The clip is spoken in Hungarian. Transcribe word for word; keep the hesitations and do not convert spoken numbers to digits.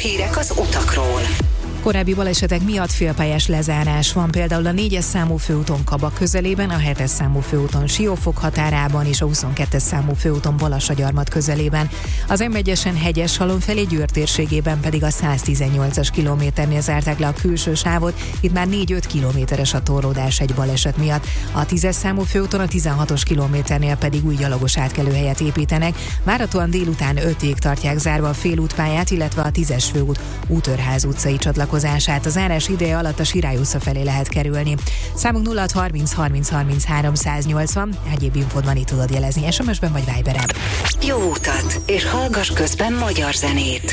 hírek az utakról. Korábbi balesetek miatt félpályás lezárás van, például a négyes számú főúton Kabak közelében, a hetes számú főúton Siófok határában és a huszonkettes számú főúton Balassagyarmat közelében. Az em egyesen Hegyeshalom felé Győr térségében pedig a száztizennyolcas kilométernél zárták le a külső sávot, itt már négy-öt kilométeres a torlódás egy baleset miatt. A tízes számú főúton a tizenhatos kilométernél pedig új gyalogos átkelőhelyet építenek. Várhatóan délután ötig tartják zárva a félútpályát, illetve a tízes főút Útörház utcai csatlakozását. A zárás ideje alatt a Sirály utca felé lehet kerülni. Számunk nulla harminc harminc harminchárom száznyolcvan, egyéb infód van, itt tudod jelezni es em es-ben vagy Viberen. Jó utat, és hallgass közben magyar zenét.